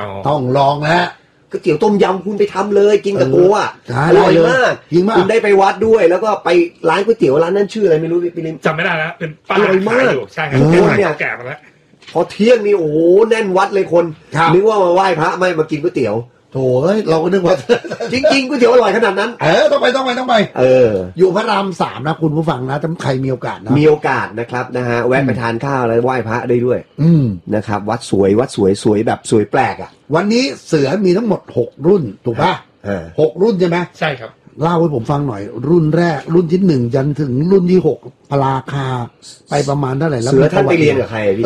ต้องลองนะก๋วยเตี๋ยวต้มยำคุณไปทำเลยกินกับโกอ่ะอร่อยมากคุณได้ไปวัดด้วยแล้วก็ไปร้านก๋วยเตี๋ยวร้านนั้นชื่ออะไรไม่รู้พี่ลิมจำไม่ได้แล้วเป็นป้าขายอยู่ใช่ครับคนเนี่ยแก่มาแล้วพอเที่ยงนี่โอ้โหแน่นวัดเลยคนนึกว่ามาไหว้พระไม่มากินก๋วยเตี๋ยวโถ่เอ้ยเราก็นึกว่าจริงๆก๋วยเตี๋ยวอร่อยขนาดนั้นต้องไปอยู่พระราม3นะคุณผู้ฟังนะถ้าใครมีโอกาสนะมีโอกาสนะครับนะฮะแวะไปทานข้าวแล้วไหว้พระได้ด้วยนะครับวัดสวยแบบสวยแปลกอ่ะวันนี้เสือมีทั้งหมด6รุ่นถูกป่ะ6รุ่นใช่ไหมใช่ครับเล่าให้ผมฟังหน่อยรุ่นแรกรุ่นที่1ยันถึงรุ่นที่6พราคาไปประมาณเท่าไหร่แล้วเสือท่านไปเรียนกับใครพี่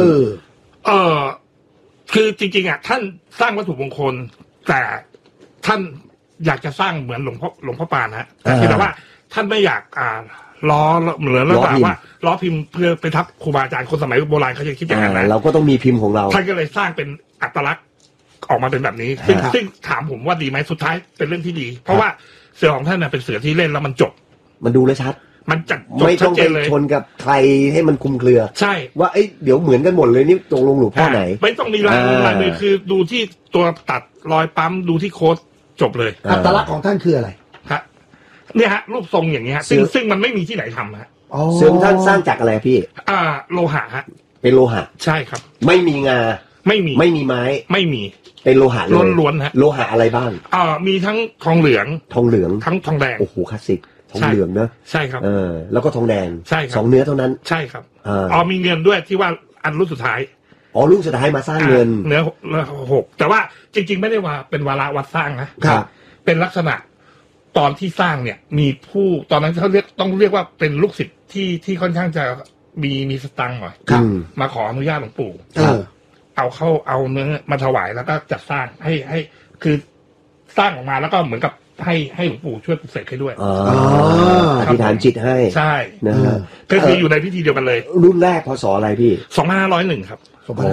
คือจริงๆอ่ะท่านสร้างวัตถุมงคลแต่ท่านอยากจะสร้างเหมือนหลวงพ่อปานนะแต่ว่าท่านไม่อยากล้อเหมือนแล้วว่าล้อพิมพ์เพื่อไปทับครูบาอาจารย์คนสมัยโบราณเขาจะคิดอย่างนั้นนะเราก็ต้องมีพิมพ์ของเราท่านก็เลยสร้างเป็นอัตลักษณ์ออกมาเป็นแบบนี้ซึ่งถามผมว่าดีไหมสุดท้ายเป็นเรื่องที่ดีเพราะว่าเสือของท่านเป็นเสือที่เล่นแล้วมันจบมันดูแลชัดมันจัดไม่ต้องไปชนกับใครให้มันคุมเครือใช่ว่าเดี๋ยวเหมือนกันหมดเลยนี่ตรงลงหลวงพ่อไหนไม่ต้องมีลายมือคือดูที่ตัวตัดรอยปั๊มดูที่โค้ดจบเลยอัตลักษณ์ของท่านคืออะไรครับเนี่ยฮะรูปทรงอย่างเงี้ยซึ่งมันไม่มีที่ไหนทำฮะเสือท่านสร้างจากอะไรพี่โลหะฮะเป็นโลหะใช่ครับไม่มีงาไม่มีไม้ไม่มีเป็นโลหะล้วนๆฮะโลหะอะไรบ้างมีทั้งทองเหลืองทั้งทองแดงโอ้โหคลาสสิกทองเหลืองเนอะใช่ครับแล้วก็ทองแดงใช่ครับ 2เนื้อเท่านั้นใช่ครับมีเงินด้วยที่ว่าอันรุ่นสุดท้ายรุ่นสุดท้ายมาสร้างเงินเนื้อ6แต่ว่าจริงๆไม่ได้ว่าเป็นวาระวัดสร้างนะครับเป็นลักษณะตอนที่สร้างเนี่ยมีผู้ตอนนั้นเขาต้องเรียกว่าเป็นลูกศิษย์ที่ค่อนข้างจะมีสตังค์หน่อยมาขออนุญาตหลวงปู่เอาเนื้อมาถวายแล้วก็จัดสร้างให้คือสร้างออกมาแล้วก็เหมือนกับให้หลวงปู่ช่วยปลุกเสกให้ด้วยอธิษฐานจิตให้ใช่นะฮะก็คืออยู่ในพิธีเดียวกันเลยรุ่นแรกพศอะไรพี่ 2501ครับ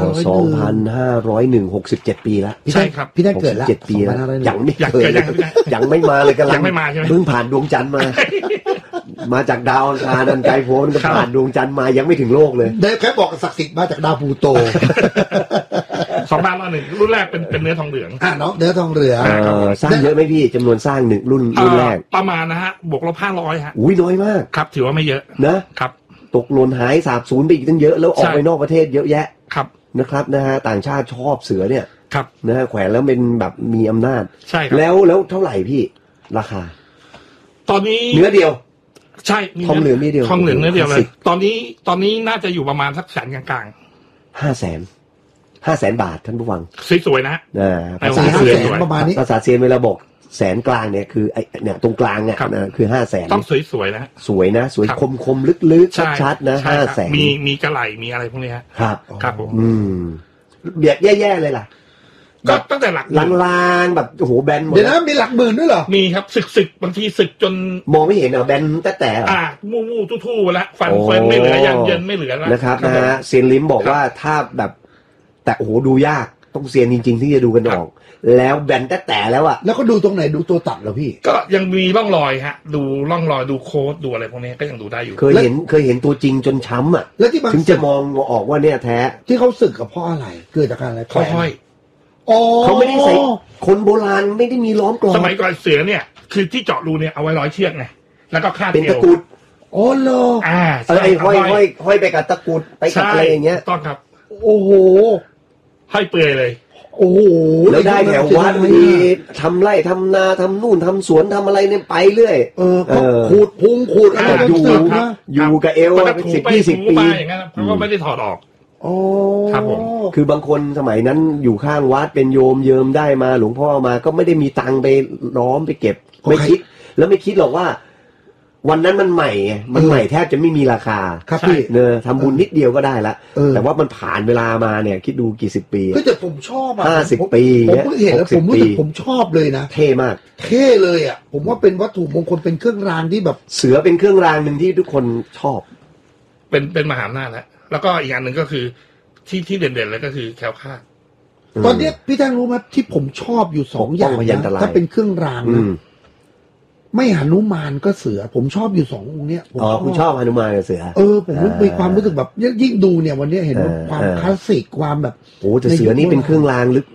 2501 67 ปีแล้วใช่ครับพี่ได้เกิดแล้ว 7 ปีแล้วยังไม่มาเลยกันยังไม่มาใช่ไหมเพิ่งผ่านดวงจันทร์มาจากดาวอังคารนันไกลโพ้นก็ผ่านดวงจันทร์มายังไม่ถึงโลกเลยได้แค่บอกศักดิ์สิทธิ์มาจากดาวพลูโต 2501รุ่นแรกเป็นเนื้อทองเหลืองเนาะเนื้อทองเหลืองสร้างเยอะไหมพี่จำนวนสร้าง1รุ่นแรกประมาณนะฮะบวกลบ500ฮะอุ้ยน้อยมากครับถือว่าไม่เยอะนะครับตกหล่นหายสาบสูญไปอีกตั้งเยอะแล้วออกไปนอกประเทศเยอะแยะครับนะครับนะฮะต่างชาติชอบเสือเนี่ยครับนะฮะแขวนแล้วเป็นแบบมีอำนาจใช่ครับแล้วเท่าไหร่พี่ราคาตอนนี้เนื้อเดียวใช่ทองเหลืองนี่เดียวทองเหลืองเนื้อเดียวเลยตอนนี้น่าจะอยู่ประมาณสักแสนกลางๆ500,000 บาทท่านผู้ฟังสวยๆนะภาษาเซียนประมาณนี้ภาษาเซียนเวลาบอกแสนกลางเนี่ยคือเนี่ยตรงกลางเนี่ยคือ500,000 ต้องสวยๆนะสวยนะสวยคมลึกๆชัดๆนะ500,000 มีกระไหล่มีอะไรพวกนี้ครับผมเบียดแย่ๆเลยล่ะก็ตั้งแต่หลักลางๆแบบโอ้โหแบนหมดเดี๋ยวนะมีหลักหมื่นด้วยเหรอมีครับศึกบางทีศึกจนมองไม่เห็นแบนแต่มู่ทู่ๆแล้วฟันไม่เหลือยันเยินไม่เหลือแล้วนะครับนะฮะเซียนลิ้มบอกว่าถ้าแบบแต่โอ้โหดูยากต้องเซียนจริงๆที่จะดูกันออกแล้วแบนแต่แล้วอ่ะแล้วก็ดูตรงไหนดูตัวตัดเหรอพี่ก็ยังมีร่องรอยฮะดูร่องรอยดูโค้ดดูอะไรพวกนี้ก็ยังดูได้อยู่เคยเห็นตัวจริงจนช้ำอ่ะแล้วที่ถึงจะมองออกว่าเนี่ยแท้ที่เขาสึกกับเพราะอะไรเกิดจากอะไรค่อยเขาไม่ได้ใส่คนโบราณไม่ได้มีล้อมกรอบสมัยก่อนเสือเนี่ยคือที่เจาะรูเนี่ยเอาไว้ร้อยเชือกไงแล้วก็คาดเป็นตะกุดเหรอไอ้ห้อยไปกับตะกุดไปกับอะไรอย่างเงี้ยต้องครับโอ้โหห้อยเปลือยเลยโอ้โหแล้วได้แถววัดมีทำไร่ทำนาทำนู่นทำสวนทำอะไรเนี่ยไปเรื่อยขูดพุงขูดอะไรอยู่กับเอวเป็น10-20 ปีอย่างนั้นเขาก็ไม่ได้ถอดออกครับผมคือบางคนสมัยนั้นอยู่ข้างวัดเป็นโยมเยิมได้มาหลวงพ่อมาก็ไม่ได้มีตังไปล้อมไปเก็บไม่คิดแล้วไม่คิดหรอกว่าวันนั้นมันใหม่แทบจะไม่มีราคาครับพี่เนอะทำบุญนิดเดียวก็ได้ละแต่ว่ามันผ่านเวลามาเนี่ยคิดดูกี่สิบปีก็แต่ผมชอบ 50 ปีผมเพิ่งเห็นแล้วผมรู้สึกผมชอบเลยนะเท่มากเท่เลยอ่ะผมว่าเป็นวัตถุมงคลเป็นเครื่องรางที่แบบเสือเป็นเครื่องรางหนึ่งที่ทุกคนชอบเป็นมหาอำนาจแล้วก็อีกอันหนึ่งก็คือที่เด่นๆเลยก็คือแคล้วคลาดตอนนี้พี่แท่งรู้ไหมที่ผมชอบอยู่2 อย่างนะถ้าเป็นเครื่องรางนะไม่หนุมานก็เสือผมชอบอยู่2 องค์เนี้ยคุณชอบหนุมานกับเสือผมมีความรู้สึกแบบยิ่งดูเนี่ยวันนี้เห็นว่าความคลาสสิกความแบบโอ้แต่เสือนี่เป็นเครื่องรางลึกแบบ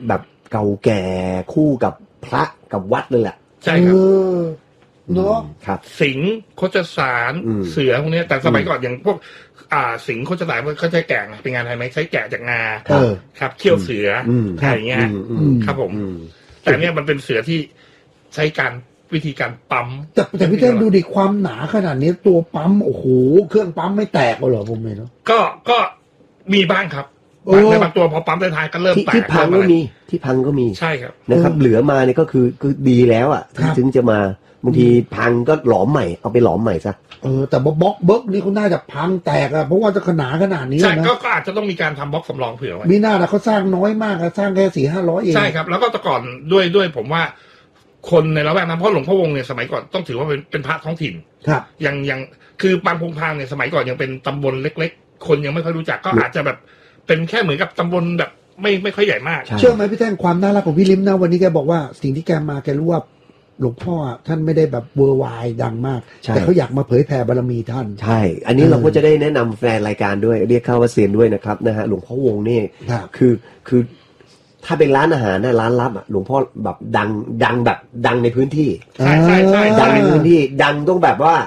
เก่าแก่คู่กับพระกับวัดเลยแหละใช่ครับเนาะครับสิงห์โคจรสารเสือพวกนี้แต่สมัยก่อนอย่างพวกสิงห์โคจรสารเขาใช้แกะเป็นงานไทยไหมใช้แกะจากงาครับเขี้ยวเสืออะไรเงี้ยครับผมแต่เนี่ยมันเป็นเสือที่ใช้การวิธีการปั๊มแต่พี่เต้นดูดิความหนาขนาดนี้ตัวปั๊มโอ้โหเครื่องปั๊มไม่แตกเหรอผมเลยเนาะก็มีบ้างครับในบางตัวพอปั๊มท้ายๆก็เริ่มแตกที่พังก็มีที่พังก็มีใช่ครับนะครับเหลือมาเนี่ยก็คือดีแล้วอ่ะถึงจะมาบางทีพังก็หลอมใหม่เอาไปหลอมใหม่ซะแต่บล็อกเบิร์กนี่เขาน่าจะพังแตกอะเพราะว่าจะขนาดนี้ใช่นะก็อาจจะต้องมีการทำบล็อกสำรองเผื่อไว้มีหน้าเขาสร้างน้อยมากสร้างแค่400-500เองใช่ครับแล้วก็แต่ก่อนด้วยผมว่าคนในละแวกนั้นเพราะหลวงพ่อวงเนี่ยสมัยก่อนต้องถือว่าเป็นพระท้องถิ่นครับยังคือบางพงพางเนี่ยสมัยก่อนยังเป็นตำบลเล็กๆคนยังไม่ค่อยรู้จักก็อาจจะแบบเป็นแค่เหมือนกับตำบลแบบไม่ค่อยใหญ่มากเชื่อไหมพี่แท่งความน่ารักของพี่ลิ้มนะวันนี้แกบอกว่าสิ่งที่แกมาแกรู้ว่าหลวงพ่อท่านไม่ได้แบบเวอร์ไวดังมากแต่เขาอยากมาเผยแผ่บารมีท่านใช่อันนี้เราก็จะได้แนะนำแฟนรายการด้วยเรียกเข้าว่าเซียนด้วยนะครับนะฮะหลวงพ่อวงนี่คือถ้าเป็นร้านอาหารนะร้านลับอ่ะหลวงพ่อแบบดังแบบดังในพื้นที่ใช่ดังในพื้นที่ดังต้องแบบว่า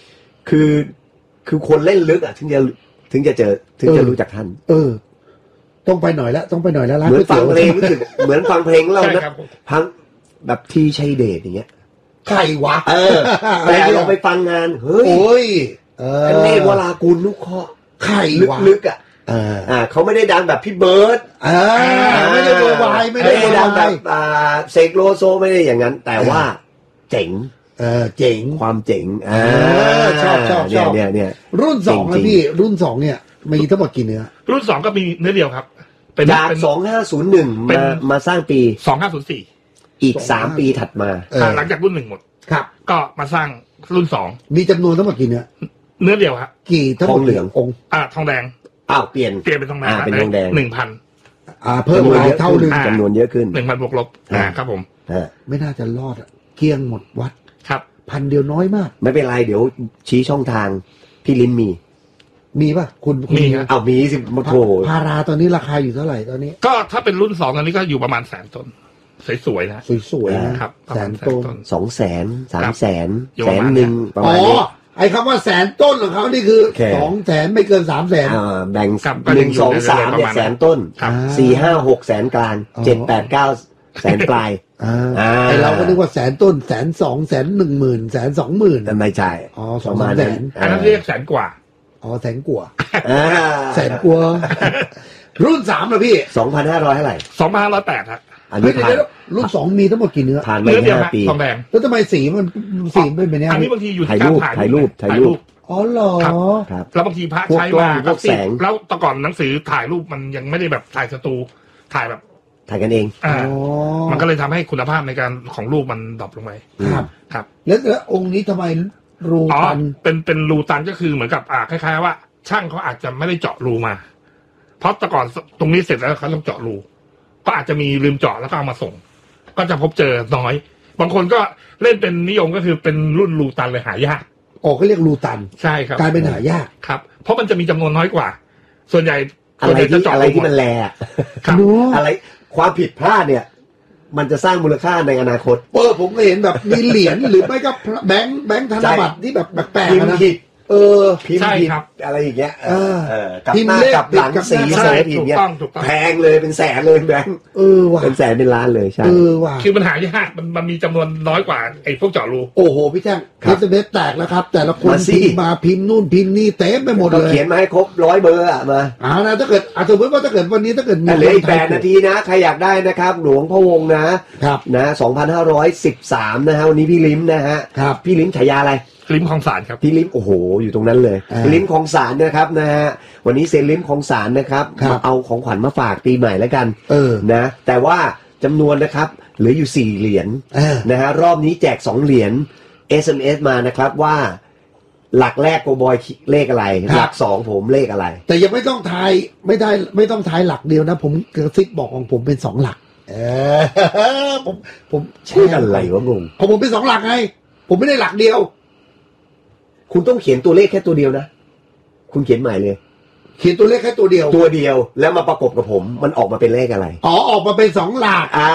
คือคนเล่นลึกอ่ะถึงจะเจอถึงจะรู้จักท่านต้องไปหน่อยแล้วร้านเหมือนฟังเพลงรู้สึกเหมือนฟังเพลงเรานะพังแบบที่ชัยเดชอย่างเงี้ยใครวะแต่เราไปฟังงานเฮ้ยเนตรวรากุลนุเคราะห์ใครวะลึกอ่ะเขาไม่ได้ดังแบบพี่เบิร์ดไม่ได้เวอร์ไวไม่ได้ดังแบบเสกโลโซไม่ได้อย่างนั้นแต่ว่าเจ๋งเจ๋งความเจ๋งชอบเนี่ยรุ่น2นะพี่รุ่น2เนี่ยมีทั้งหมดกี่เนื้อรุ่น2ก็มีเนื้อเดียวครับจาก2501มาสร้างปี 2504 อีก3ปีถัดมาหลังจากรุ่น1หมดครับก็มาสร้างรุ่น2 มีจำนวนทั้งหมดกี่เนื้อเดียวครับกี่ทองเหลืององค์ทองแดงเปลี่ยนเป็นทองแดงเป็นทองแดง 1,000 เพิ่มเท่านึงจำนวนเยอะขึ้น 1,000 บวกลบครับผมไม่น่าจะรอดเกลี้ยงหมดวัดครับ 1,000 เดียวน้อยมากไม่เป็นไรเดี๋ยวชี้ช่องทางพี่ลิ้นมีป่ะคุณมีครับมีสิมาโถพาราตอนนี้ราคาอยู่เท่าไหร่ตอนนี้ก็ถ้าเป็นรุ่น2ตอนนี้ก็อยู่ประมาณ100,000 ต้นสวยๆนะสวยๆนะครับ100,000 ต้น 200,000 300,000 100,000ประมาณนี้ไอ้คำว่า100,000 ต้นของเขานี่คือ 200,000 ไม่เกิน 300,000 แบ่ง1 2 3เนี่ย100,000 ต้น4 5 6 100,000 กลาง7 8 9 100,000 ปลายไอเราก็นึกว่า100,000 ต้น100,000 110,000 120,000 ไม่ใช่ประมาณนั้นอันนั้นเรียก100,000 กว่า 100,000 กว่า100,000 กว่ารุ่น3เหรอพี่ 2,500เท่าไหร่ 2,508ครับอันนี้รุ่น2มีทั้งหมดกี่เนื้อผ่านไป5 ปีทองแดงแล้วทำไมสีเป็นแบบนี้อันนี้บางทีอยู่ที่การถ่ายรูปอ๋อเหรอครับแล้วบางทีพระใช้มาก็แสงแล้วแต่ก่อนหนังสือถ่ายรูปมันยังไม่ได้แบบถ่ายสตูถ่ายแบบถ่ายกันเองมันก็เลยทำให้คุณภาพในการของรูปมันดรอปลงไปครับแล้วองค์นี้ทำไมรูตันเป็นรูตันก็คือเหมือนกับคล้ายๆว่าช่างเขาอาจจะไม่ได้เจาะรูมาเพราะแต่ก่อนตรงนี้เสร็จแล้วเขาต้องเจาะรูก็อาจจะมีลืมเจาะแล้วก็เอามาส่งก็จะพบเจอน้อยบางคนก็เล่นเป็นนิยมก็คือเป็นรุ่นรูตันเลยหายากเขาเรียกรูตันใช่ครับกลายเป็นหายากครับเพราะมันจะมีจำนวนน้อยกว่าส่วนใหญ่อะไรที่มันแลอะไรความผิดพลาดเนี่ยมันจะสร้างมูลค่าในอนาคตผมก็เห็นแบบมีเหรียญหรือไม่ก็แบงค์ธนบัตรที่แบบแปลกๆนะพิมพ์ผิดอะไรอย่างเงี้ยกับหน้ากับหลังสีเสร็จอย่างเงี้ยแพงเลยเป็นแสนเลยแบงค์ว่ะเป็นแสนเป็นล้านเลยใช่ว่ะคือมันหายากมันมีจำนวนน้อยกว่าไอ้พวกเจาะรูโอ้โหพี่แจ้งSMS แตกแล้วครับแต่ละคนมาพิมพ์นู่นพิมพ์นี่เต็มไปหมดเลยเขียนมาให้ครบ100 เบอร์มานะถ้าเกิดสมมติว่าถ้าเกิดวันนี้ถ้าเกิดมีเหลืออีก8 นาทีนะใครอยากได้นะครับหลวงพ่อวงนะ2513นะฮะวันนี้พี่ลิ้มนะฮะพี่ลิ้มฉายาอะไรลิ้มคลองสารครับพี่ลิ้มโอ้โหอยู่ตรงนั้นเลยลิ้มคลองสารนะครับนะฮะวันนี้เซนลิ้มคลองสารนะครับมาเอาของขวัญมาฝากปีใหม่แล้วกันนะแต่ว่าจำนวนนะครับเหลืออยู่4 เหรียญนะฮะรอบนี้แจก2 เหรียญ SMS มานะครับว่าหลักแรกโกบอยเลขอะไรหลัก2ผมเลขอะไรแต่ยังไม่ต้องทายไม่ต้องทายหลักเดียวนะผมกระซิบบอกของผมเป็น2 หลักผมชื่ออะไรวะงงของผมเป็น2 หลักไงผมไม่ได้หลักเดียวคุณต้องเขียนตัวเลขแค่ตัวเดียวนะคุณเขียนใหม่เลยเขียนตัวเลขแค่ตัวเดียวแล้วมาประกบกับผมมันออกมาเป็นเลขอะไรออกมาเป็น2 หลัก